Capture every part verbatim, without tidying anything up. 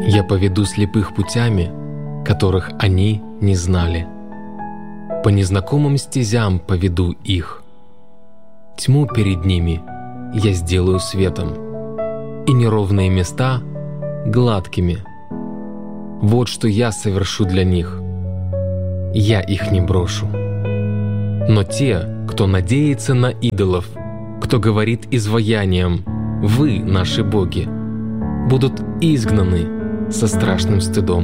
Я поведу слепых путями, которых они не знали. По незнакомым стезям поведу их. Тьму перед ними я сделаю светом, и неровные места — гладкими. Вот что я совершу для них. Я их не брошу. Но те, кто надеется на идолов, кто говорит изваянием «Вы, наши боги», будут изгнаны со страшным стыдом.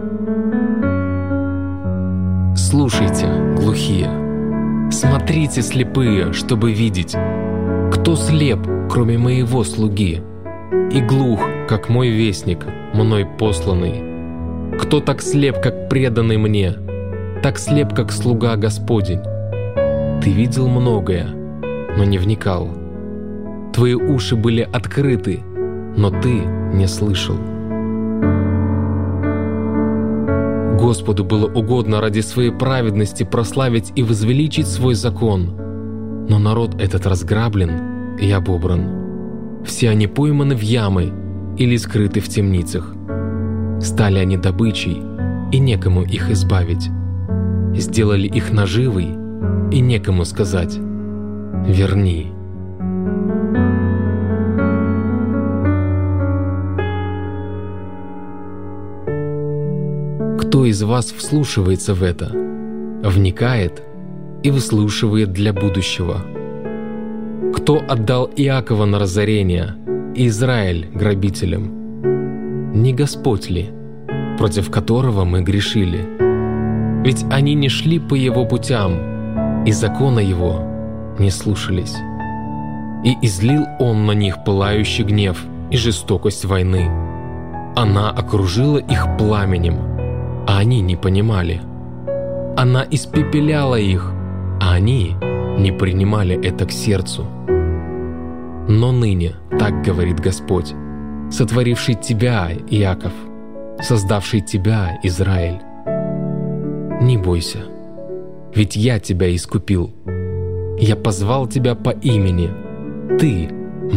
Слушайте, глухие, смотрите, слепые, чтобы видеть. Кто слеп, кроме моего слуги, и глух, как мой вестник, мной посланный? Кто так слеп, как преданный мне, так слеп, как слуга Господень? Ты видел многое, но не вникал. Твои уши были открыты, но ты не слышал. Господу было угодно ради своей праведности прославить и возвеличить свой закон. Но народ этот разграблен и обобран. Все они пойманы в ямы или скрыты в темницах. Стали они добычей, и некому их избавить. Сделали их наживой, и некому сказать «Верни». Кто из вас вслушивается в это, вникает и выслушивает для будущего? Кто отдал Иакова на разорение, и Израиль грабителям? Не Господь ли, против которого мы грешили? Ведь они не шли по Его путям, и закона Его не слушались. И излил Он на них пылающий гнев и жестокость войны. Она окружила их пламенем, а они не понимали. Она испепеляла их, а они не принимали это к сердцу. Но ныне, так говорит Господь, сотворивший тебя, Иаков, создавший тебя, Израиль: не бойся, ведь я тебя искупил. Я позвал тебя по имени, ты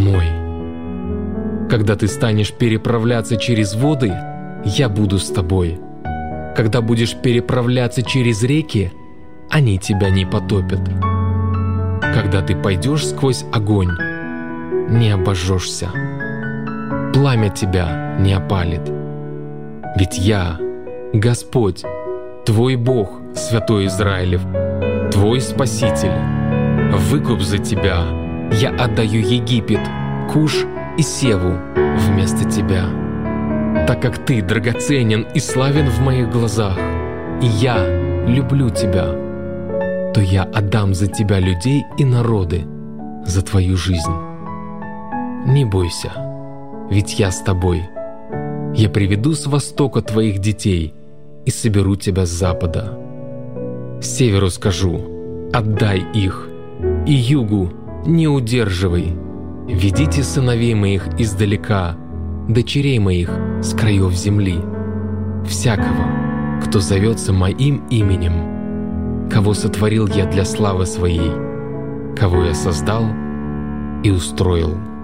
мой. Когда ты станешь переправляться через воды, я буду с тобой. Когда будешь переправляться через реки, они тебя не потопят. Когда ты пойдешь сквозь огонь, не обожжешься. Пламя тебя не опалит. Ведь я, Господь, твой Бог, святой Израилев, твой Спаситель. Выкуп за тебя я отдаю Египет, Куш и Севу вместо тебя. Так как ты драгоценен и славен в моих глазах, и я люблю тебя, то я отдам за тебя людей и народы, за твою жизнь. Не бойся, ведь я с тобой. Я приведу с востока твоих детей и соберу тебя с запада. Северу скажу: отдай их, и югу не удерживай. Ведите сыновей моих издалека, дочерей моих с краев земли, всякого, кто зовется моим именем, кого сотворил я для славы своей, кого я создал и устроил.